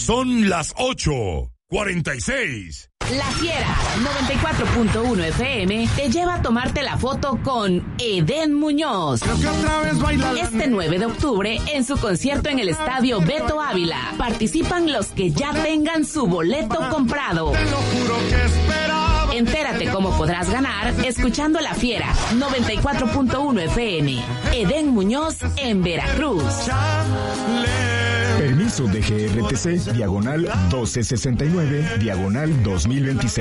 Son las 8:46. La Fiera 94.1 FM te lleva a tomarte la foto con Edén Muñoz. Este 9 de octubre en su concierto en el Estadio Beto Ávila. Participan los que ya tengan su boleto comprado. Entérate cómo podrás ganar escuchando La Fiera 94.1 FM. Edén Muñoz en Veracruz. Permiso de GRTC, diagonal 1269, diagonal 2026.